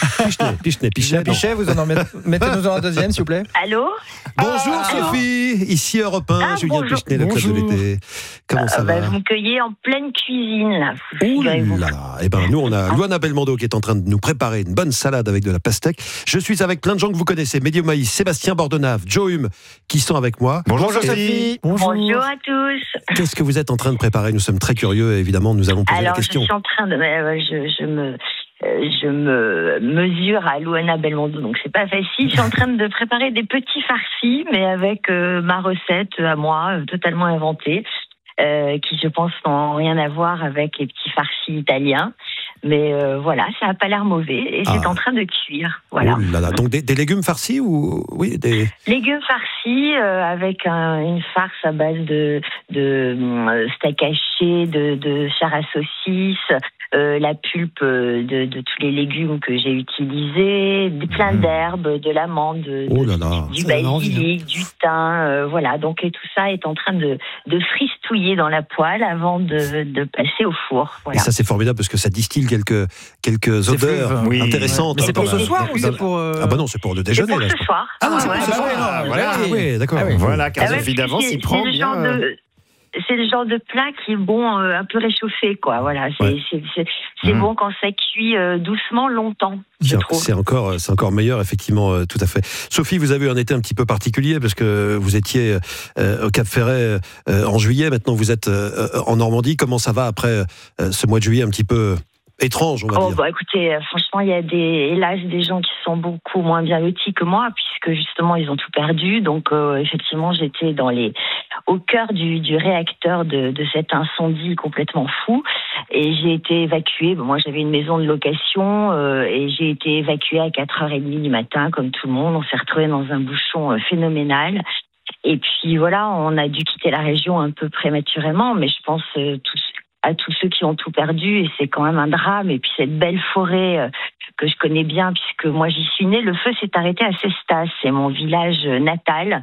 Pichet, vous en mettez-nous en deuxième, s'il vous plaît. Allô ? Bonjour Sophie, ici Europe 1, Julien Pichenet, le club de l'été. Comment ça va ? Vous me cueillez en pleine cuisine, là. Ouh là là. Eh ben, nous, on a Luana Belmondo qui est en train de nous préparer une bonne salade avec de la pastèque. Je suis avec plein de gens que vous connaissez. Médio Maïs, Sébastien Bordenave, Joe Hume, qui sont avec moi. Bonjour Sophie. Bonjour à tous. Qu'est-ce que vous êtes en train de préparer ? Nous sommes très curieux et évidemment, nous allons poser la question. Alors, je suis en train de... Je me mesure à Luana Belmondo, donc c'est pas facile. Je suis en train de préparer des petits farcis, mais avec ma recette à moi, totalement inventée, qui je pense n'ont rien à voir avec les petits farcis italiens. Mais voilà, ça n'a pas l'air mauvais et c'est en train de cuire. Voilà. Oh là là. Donc des légumes farcis ou oui des légumes farcis avec une farce à base de steak haché, de chair à saucisse. La pulpe de tous les légumes que j'ai utilisés, plein d'herbes, de l'amande, du basilic, du thym, voilà. Donc et tout ça est en train de fristouiller dans la poêle avant de passer au four. Voilà. Et ça c'est formidable parce que ça distille distille quelques odeurs intéressantes. Mais c'est pour ce soir ou c'est pour... Ah bah non, c'est pour le déjeuner. C'est pour ce soir. Ah non, c'est pour ce soir. Voilà. Oui, d'accord. Voilà, car Sophie d'avance, il prend bien... C'est le genre de plat qui est bon, un peu réchauffé, quoi. Voilà, c'est bon quand ça cuit doucement, longtemps. C'est encore meilleur, effectivement, tout à fait. Sophie, vous avez eu un été un petit peu particulier parce que vous étiez au Cap Ferret en juillet. Maintenant, vous êtes en Normandie. Comment ça va après ce mois de juillet un petit peu étrange, on va dire? Écoutez, franchement, il y a hélas des gens qui sont beaucoup moins bien lotis que moi, puisque justement ils ont tout perdu. Donc effectivement, j'étais au cœur du réacteur de cet incendie complètement fou, et j'ai été évacuée. Moi, j'avais une maison de location et j'ai été évacuée à 4h30 du matin, comme tout le monde. On s'est retrouvés dans un bouchon phénoménal. Et puis voilà, on a dû quitter la région un peu prématurément, mais je pense à tous ceux qui ont tout perdu, et c'est quand même un drame. Et puis cette belle forêt que je connais bien, puisque moi j'y suis née, le feu s'est arrêté à Cestas, c'est mon village natal.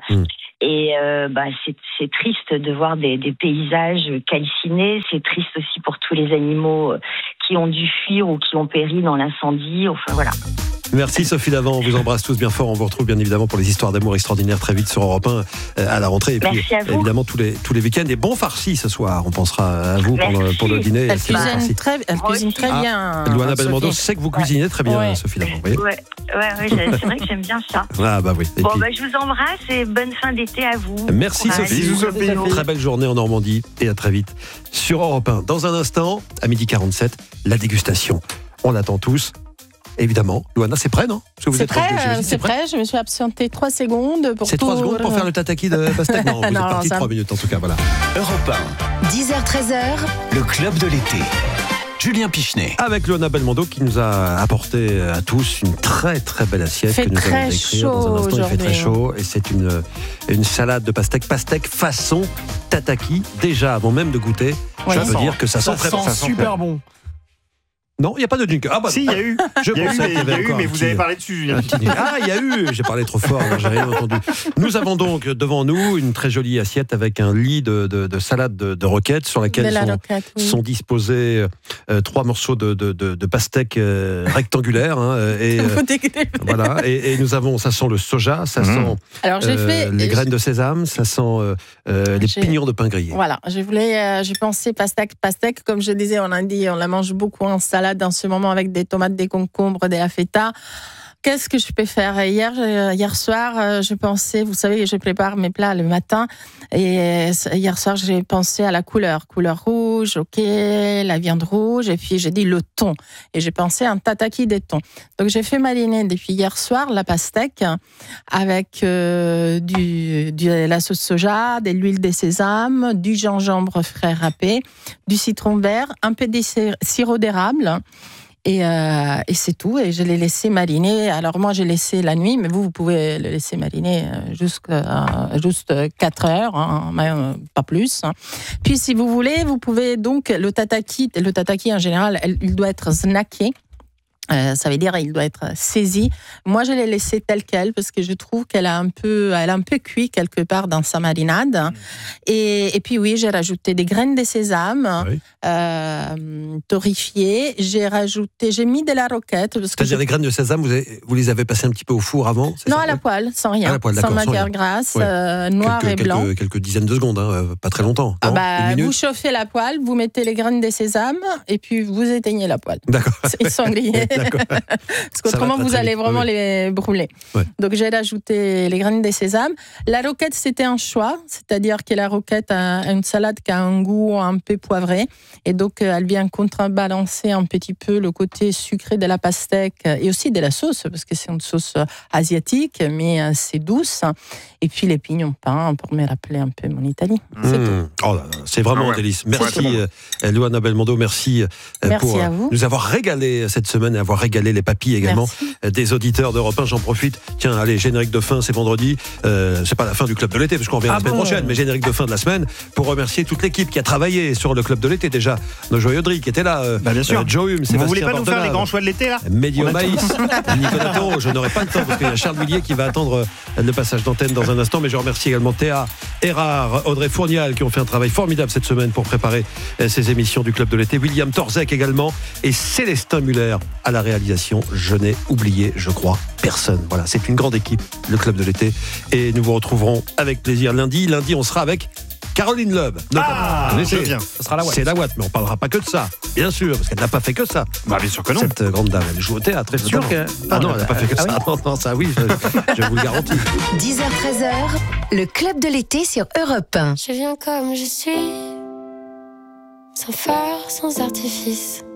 Et c'est triste de voir des paysages calcinés, c'est triste aussi pour tous les animaux qui ont dû fuir ou qui ont péri dans l'incendie, enfin voilà. Merci Sophie Davant, on vous embrasse tous bien fort. On vous retrouve bien évidemment pour les histoires d'amour extraordinaires très vite sur Europe 1 à la rentrée. Et puis évidemment tous les week-ends. Et bon farcis ce soir, on pensera à vous pour le dîner. Elle cuisine très bien. Luana Belmondo sait que vous cuisinez très bien, Sophie Davant. Ouais, c'est vrai que j'aime bien ça. Ah bah oui. Je vous embrasse et bonne fin d'été à vous. Merci Sophie. Bisous Sophie. Très belle journée en Normandie et à très vite sur Europe 1. Dans un instant, à 12h47, la dégustation. On l'attend tous. Évidemment. Luana, c'est prêt, non? C'est prêt. Je me suis absentée 3 secondes pour C'est 3 secondes pour faire le tataki de pastèque? Non, vous êtes parti 3 minutes en tout cas, voilà. Europe 1. 10h-13h. Le club de l'été. Julien Pichenet. Avec Luana Belmondo qui nous a apporté à tous une très très belle assiette que nous allons décrire dans un instant. Il fait très chaud et c'est une salade de pastèque façon tataki. Déjà, avant même de goûter, je veux dire que ça sent très bon. Ça sent super bon. Non, il n'y a pas de jingle. Ah bah si, il y a eu. Mais vous avez parlé dessus, Julien. Ah, il y a eu. J'ai parlé trop fort, j'ai rien entendu. Nous avons donc devant nous une très jolie assiette avec un lit de salade de roquettes sur laquelle sont disposés 3 morceaux de pastèque rectangulaires. Voilà. Et nous avons, ça sent le soja, ça sent les graines de sésame, ça sent les pignons de pain grillé. Voilà, j'ai pensé pastèque, comme je disais, on la mange beaucoup en salade en ce moment avec des tomates, des concombres, des feta. Qu'est-ce que je peux faire? Hier soir, je pensais, vous savez, je prépare mes plats le matin, et hier soir, j'ai pensé à la couleur rouge, la viande rouge, et puis j'ai dit le thon, et j'ai pensé à un tataki de thon. Donc j'ai fait mariner depuis hier soir la pastèque avec la sauce soja, de l'huile de sésame, du gingembre frais râpé, du citron vert, un peu de sirop d'érable. Et c'est tout, et je l'ai laissé mariner. Alors moi j'ai laissé la nuit, mais vous pouvez le laisser mariner juste 4 heures, même pas plus. Puis si vous voulez, vous pouvez donc le tataki en général, il doit être snacké. Ça veut dire il doit être saisi. Moi, je l'ai laissé tel quel parce que je trouve qu'elle a un peu cuit quelque part dans sa marinade. Et puis oui, j'ai rajouté des graines de sésame torréfiées. J'ai mis de la roquette. C'est-à-dire les graines de sésame, vous les avez passées un petit peu au four avant? Non, à la poêle, sans rien. À la poêle, sans matière grasse, noir et blanc. Quelques dizaines de secondes, pas très longtemps. Vous chauffez la poêle, vous mettez les graines de sésame et puis vous éteignez la poêle. D'accord. Ils sont grillés. Parce qu'autrement, vous allez vraiment les brûler. Donc, j'ai rajouté les graines de sésame. La roquette, c'était un choix. C'est-à-dire que la roquette a une salade qui a un goût un peu poivré. Et donc, elle vient contrebalancer un petit peu le côté sucré de la pastèque et aussi de la sauce, parce que c'est une sauce asiatique, mais c'est douce. Et puis, les pignons pain pour me rappeler un peu mon Italie. C'est tout. Oh là là, c'est vraiment un délice. Merci, Luana Belmondo. Merci pour à vous. nous avoir régalé cette semaine et d'avoir régalé les papilles également des auditeurs d'Europe 1. J'en profite. Tiens, allez, générique de fin, c'est vendredi. C'est pas la fin du Club de l'été, parce qu'on revient la semaine prochaine, mais générique de fin de la semaine pour remercier toute l'équipe qui a travaillé sur le Club de l'été. Déjà, nos joyeuderies qui étaient là. Bien sûr. Joe Hume, Sébastien Vous voulez pas nous Bordelave, faire les grands choix de l'été, là? Médio Maïs, Nicolas Taureau. Je n'aurai pas le temps parce qu'il y a Charles Villiers qui va attendre le passage d'antenne dans un instant. Mais je remercie également Théa Erard, Audrey Fournial qui ont fait un travail formidable cette semaine pour préparer ces émissions du Club de l'été. William Torzek également et Célestin Muller à la réalisation. Je n'ai oublié, je crois, personne. Voilà, c'est une grande équipe, le Club de l'été. Et nous vous retrouverons avec plaisir lundi. Lundi, on sera avec Caroline Loeb. Je viens. Ça sera la Watt. C'est la Watt, mais on parlera pas que de ça, bien sûr, parce qu'elle n'a pas fait que ça. Bien sûr que non. Cette grande dame, elle joue au théâtre. Elle sûr que... Ah non, elle n'a pas fait que ça. Oui. Non, ça oui, je vous le garantis. 10h-13h, le Club de l'été sur Europe 1. Je viens comme je suis, sans phare, sans artifice.